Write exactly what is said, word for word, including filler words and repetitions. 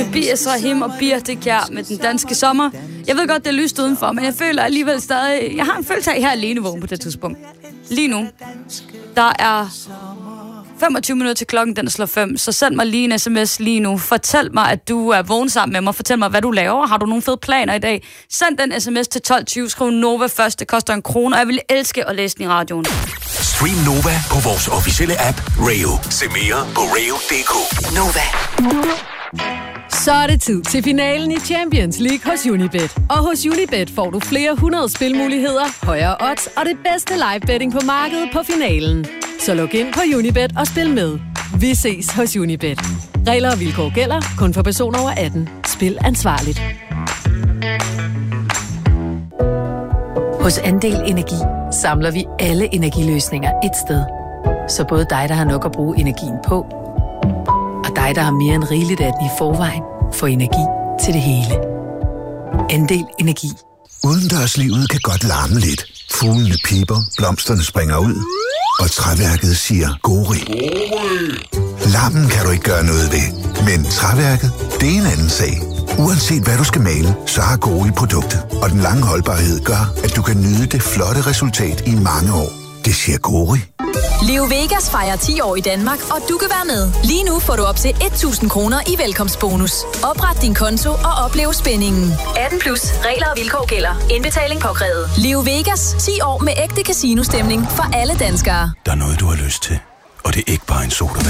B S Rahim og Birte Kjær med Den Danske Sommer. Jeg ved godt, det er lyst udenfor, men jeg føler alligevel stadig... Jeg har en følelse af, at jeg er alene vågen på det tidspunkt. Lige nu, der er femogtyve minutter til klokken, den slår fem, så send mig lige en sms lige nu. Fortæl mig, at du er vågen sammen med mig. Fortæl mig, hvad du laver. Har du nogle fede planer i dag? Send den sms til tolv tyve. Skriv Nova først. Det koster en krone, og jeg vil elske at læse den i radioen. Stream Nova på vores officielle app, Rayo. Se mere på rayo punktum d k. Nova. Så er det tid til finalen i Champions League hos Unibet. Og hos Unibet får du flere hundrede spilmuligheder, højere odds og det bedste live betting på markedet på finalen. Så log ind på Unibet og spil med. Vi ses hos Unibet. Regler og vilkår gælder kun for personer over atten. Spil ansvarligt. Hos Andel Energi samler vi alle energiløsninger et sted. Så både dig, der har nok at bruge energien på, og dig, der har mere end rigeligt af den i forvejen, får energi til det hele. Andel Energi. Udendørslivet kan godt larme lidt. Fuglene piper, blomsterne springer ud, og træværket siger gori. Larmen kan du ikke gøre noget ved, men træværket, det er en anden sag. Uanset hvad du skal male, så har Gori produktet, og den lange holdbarhed gør, at du kan nyde det flotte resultat i mange år. Det siger Gori. Leo Vegas fejrer ti år i Danmark, og du kan være med. Lige nu får du op til tusind kroner i velkomstbonus. Opret din konto og oplev spændingen. atten plus. Regler og vilkår gælder. Indbetaling påkrævet. Leo Vegas. ti år med ægte casino-stemning for alle danskere. Der er noget, du har lyst til, og det er ikke bare en sodavand.